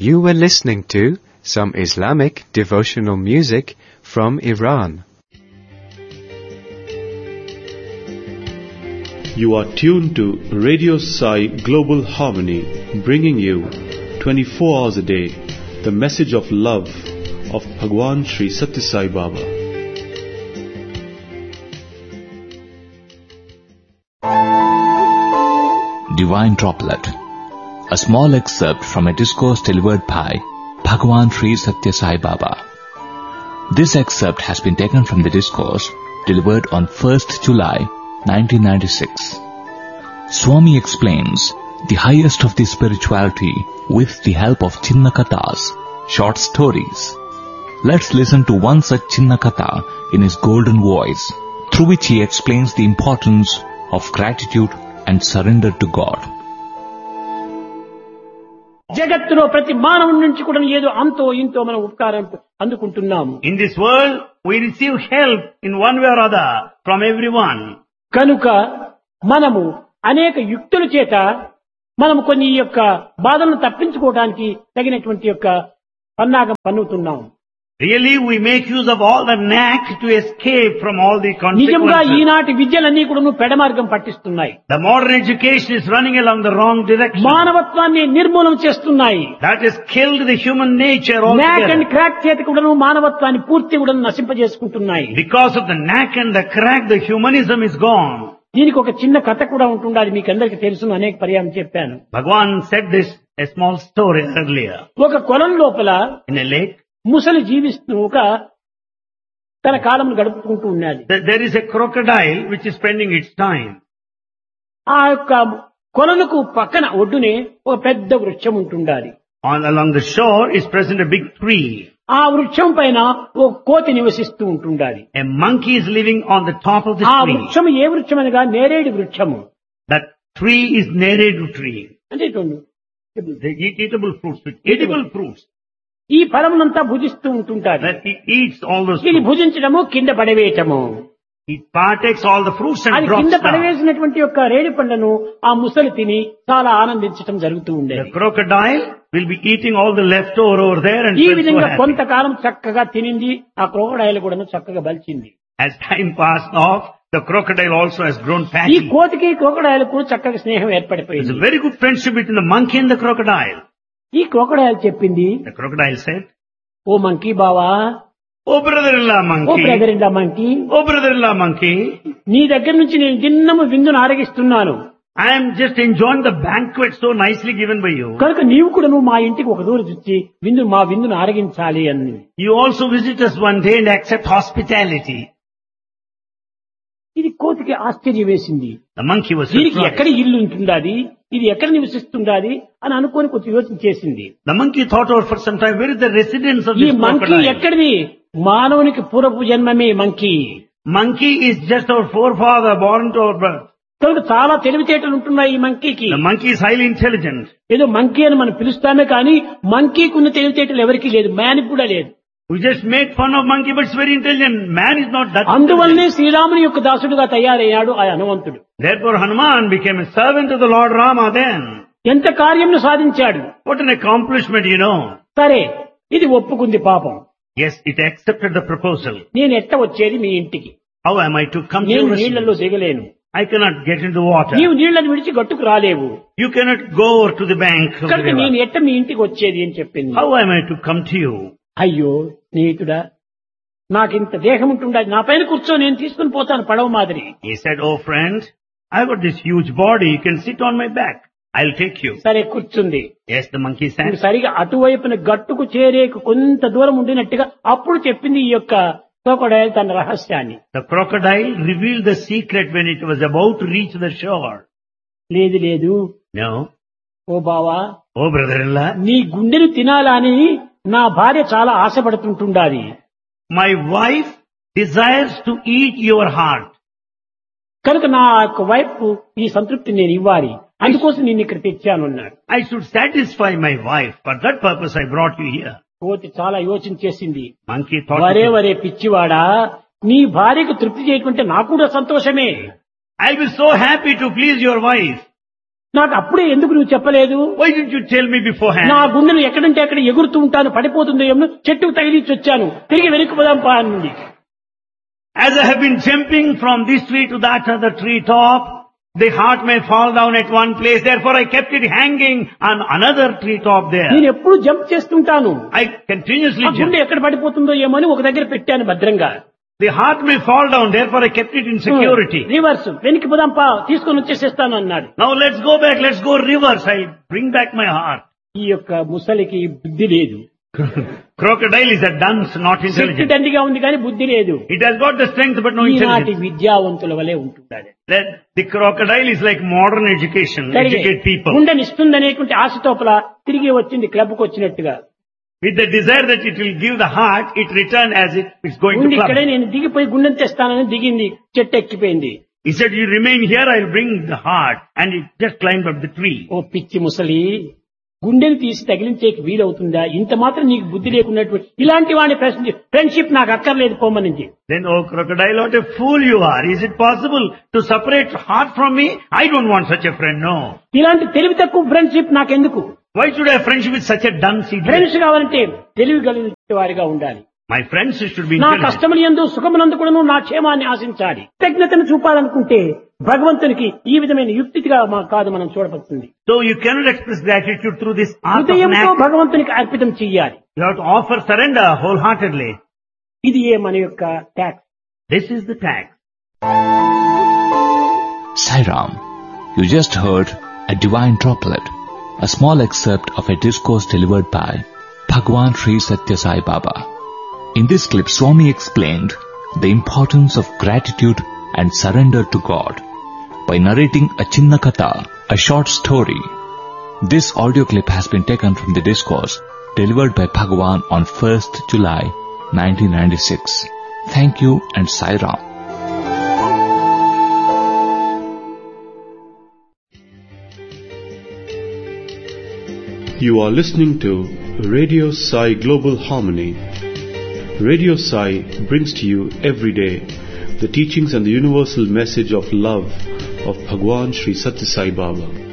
You were listening to some Islamic devotional music from Iran. You are tuned to Radio Sai Global Harmony, bringing you 24 hours a day the message of love of Bhagwan Sri Satya Sai Baba. Divine Droplet, a small excerpt from a discourse delivered by Bhagwan Sri Satya Sai Baba. This excerpt has been taken from the discourse delivered on 1st July 1996. Swami explains the highest of the spirituality with the help of Chinna Kathas, short stories. Let's listen to one such Chinna Katha in his golden voice, through which he explains the importance of gratitude and surrender to God. జగత్తులో ప్రతి మానవుడి నుంచి కూడా ఏదో అంతో ఇంతో మనం ఉపకారం అందుకుంటున్నాము. In this world, we receive help in one way or other from everyone. కనుక మనము అనేక యుక్తుల చేత మనము కొన్ని యొక్క బాధలను తప్పించుకోవడానికి తగినటువంటి యొక్క పన్నాగం పన్నుతున్నాం. Really, we make use of all the knack to escape from all the నిజంగా consequences. ఈనాటి విద్యలన్నీ కూడా పెడమార్గం పట్టిస్తున్నాయి. The modern education is running along the wrong direction. మానవత్వాన్ని నిర్మూలన చేస్తున్నాయి. That has killed the human nature NAC and altogether. Crack చేత కూడా మానవత్వాన్ని పూర్తి కూడా నశింపజేసుకుంటున్నాయి. Because of the knack and the crack, the humanism is gone. దీనికి ఒక చిన్న కథ కూడా ఉంటుండాలి, మీకు అందరికీ తెలుసు, అనేక పర్యాయం చెప్పాను. Bhagwan said this, a small story earlier. ఒక కొలం లోపల In a lake, ముసలి జీవిస్తూ ఒక తన కాలమును గడుపుకుంటూ ఉన్నది. there is a crocodile which is spending its time. ఆ యొక్క కొలనుకు పక్కన ఒడ్డునే ఒక పెద్ద వృక్షం ఉంటుండాలి. Along the shore is present a big tree. ఆ వృక్షం పైన ఒక కోతి నివసిస్తూ ఉంటుండాలి. A monkey is living on the top of the ఆ tree. వృక్షం ఏ వృక్షం అనగా నేరేడు వృక్షము. That tree is neredu tree. అంటే ఇటువంటి They eat eatable fruits with edible fruits. ఈ ఫలమునంతా భుజిస్తూ ఉంటుంటారు. That he eats all those ఇది fruits. భుజించడము కింద పడవేయటము. He partakes all the fruits and అది drops కింద down. పడవేసినటువంటి యొక్క రేడి పండ్లను ఆ ముసలి తిని చాలా ఆనందించటం జరుగుతూ The ఉండేది. crocodile will be eating all the leftover over there and ఈ feel so విధంగా happy. కొంతకాలం చక్కగా తినింది. ఆ క్రోకడైల్ కూడా చక్కగా బలిచింది. As time passed off, the crocodile also has grown ఈ fatty. కోతికి క్రోకడైల్ కూడా చక్కగా స్నేహం There's ఏర్పడిపోయింది. a very good friendship between the monkey and the crocodile. ఈ క్రోకడైల్ చెప్పింది, The crocodile said, oh monkey బావా, "Oh brother-in-law oh monkey, brother in law monkey, oh brother-in-law monkey, నీ దగ్గర నుంచి నేను దిన్నము విందును ఆరగిస్తున్నాను. I am just enjoying the banquet so nicely given by you. కనుక నీవు కూడా నువ్వు మా ఇంటికి ఒక రోజు వచ్చి మా విందును ఆరగించాలి అని. You also visit us one day and accept hospitality." ఇది కోతికి ఆశ్చర్యం వేసింది. The monkey was దీనికి surprised. ఎక్కడ ఇల్లు ఉంటుండాది, ఇది ఎక్కడ నివసిస్తుండాది అని అనుకొని కొంచెం యోచన చేసింది. The monkey thought over for some time, where is the residence of ఈ this మంకీ crocodile? ఎక్కడిది? మానవునికి పూర్వపు జన్మమే monkey. Monkey is just our forefather born to our birth. కనుక చాలా తెలివితేటలు ఉంటున్నాయి ఈ మంకీకి. The monkey is highly intelligent. ఏదో మంకీ అని మనం పిలుస్తామే కానీ మంకీకి ఉన్న తెలివితేటలు ఎవరికీ లేదు, మ్యానికి కూడా లేదు. We just make fun of monkey, but it's very intelligent. Man is not that అందువల్లనే intelligent. శ్రీరాముని యొక్క దాసుడుగా తయారయ్యాడు ఆ హనుమంతుడు. Therefore Hanuman became a servant of the Lord Rama then. ఎంత కార్యంను సాధించాడు. What an accomplishment, you know. సరే, ఇది ఒప్పుకుంది పాపం. Yes, it accepted the proposal. నేను ఎట్ట వచ్చేది మీ ఇంటికి? How am I to come to నేను your నీళ్లలో residence? దిగలేను. I cannot get into water. నీవు నీళ్లను విడిచి గట్టుకు రాలేవు. You cannot go over to the bank of the కనుక నేను river. ఎట్ట మీ ఇంటికి వచ్చేది అని చెప్పింది. How am I to come to you? అయ్యో స్నేహితుడా, నాకింత దేహం ఉంటుండదు, నా పైన కూర్చో, నేను తీసుకుని పోతాను పడవ మాదిరి. He said, "Oh friend, I've got this huge body. You can sit on my back. I'll take you." సరే కూర్చుంది. Yes, the monkey said. సరిగా అటువైపున గట్టుకు చేరేకు కొంత దూరం ఉండినట్టుగా అప్పుడు చెప్పింది ఈ యొక్క క్రోకడైల్ తన రహస్యాన్ని. The crocodile revealed the secret when it was about to reach the shore. లేదు లేదు, No. ఓ బావా, Oh brother-in-law, నీ గుండెను తినాలని నా భార్య చాలా ఆశపడుతుంటుండాలి. my wife desires to eat your heart. కనుక నా యొక్క వైపు ఈ సంతృప్తి నేను ఇవ్వాలి, అందుకోసం నేను ఇక్కడ తెచ్చాను అన్నాడు. I should satisfy my wife. For that purpose I brought you here. కోతి చాలా యోచన చేసింది. Monkey thought, వరే వరే పిచ్చివాడా, నీ భార్యకు తృప్తి చేయకుంటే నాకు కూడా సంతోషమే. I'll be so happy to please your wife. నాకు అప్పుడే ఎందుకు నువ్వు చెప్పలేదు? Why didn't you tell me beforehand? నా గుండెను ఎక్కడంటే అక్కడ ఎగురుతూ ఉంటాను, పడిపోతుందో ఏమో, చెట్టుకు తగిలించి వచ్చాను, తిరిగి వెనక్కి పోదాం పా అన్నది. As I have been jumping from this tree to that other tree top, the heart may fall down at one place, therefore I kept it hanging on another tree top there. నేను ఎప్పుడు jump చేస్తుంటాను. I continuously ఆ గుండె jump. ఎక్కడ పడిపోతుందో ఏమో అని ఒక దగ్గర పెట్టాను భద్రంగా. The heart may fall down, therefore I kept it in security. Reverse వెనక్కి పోదాం పా, తీసుకొని వచ్చేసేస్తాను అన్నాడు. Now let's go back, let's go reverse, I'll bring back my heart. ఈ యొక్క ముసలికి బుద్ధి లేదు. Crocodile is a dunce, not Shakti intelligent. దండిగా ఉంది కానీ బుద్ధి లేదు. It has got the strength but no ఈనాటి intelligence. విద్యావంతుల వలె ఉంటున్నాడు. The crocodile is like modern education, educate people. గుండెనిస్తుందనేటువంటి ఆశతోపల తిరిగి వచ్చింది క్లబ్కు వచ్చినట్టుగా. With the desire that it will give the heart, it returned as it is going to గుండె ఇక్కడే club. నేను దిగిపోయి గుండెని తెస్తానని దిగింది, చెట్టు ఎక్కిపోయింది. He said, you remain here, I'll bring the heart. And it just climbed up the tree. ఓ పిచ్చి ముసలి, గుండెని తీసి తగిలించేకి వీలవుతుందా? ఇంత మాత్రం నీకు బుద్ధి లేకున్నటువంటి ఇలాంటి వాడి ఫ్రెండ్షిప్ నాకు అక్కర్లేదు పోమనింది. Then, oh crocodile, what a fool you are. Is it possible to separate heart from me? I don't want such a friend, no. ఇలాంటి తెలివి తక్కువ ఫ్రెండ్షిప్ నాకెందుకు? Why should I have friendship with such a dunce idiot? Friends కావాలంటే తెలివి కలిగిన వారిగా ఉండాలి. My friends should be నా intelligent. కష్టములందు సుఖమునందు కూడా నా క్షేమాన్ని ఆశించాలి. కృతజ్ఞతను చూపాలనుకుంటే భగవంతునికి ఈ విధమైన యుక్తిగా కాదు మనం చూడబడుతుంది. So you cannot express gratitude through this art of an హృదయంతో act. భగవంతునికి అర్పితం చెయ్యాలి. You have to offer surrender wholeheartedly. ఇది మన యొక్క tax. This is the tax. Sai Ram, you just heard a divine droplet, a small excerpt of a discourse delivered by Bhagwan Sri Satya Sai Baba. In this clip, Swami explained the importance of gratitude and surrender to God by narrating a Chinna Katha, a short story. This audio clip has been taken from the discourse delivered by Bhagwan on 1st July 1996. Thank you and Sai Ram. You are listening to Radio Sai Global Harmony. Radio Sai brings to you every day the teachings and the universal message of love of Bhagwan Sri Satya Sai Baba.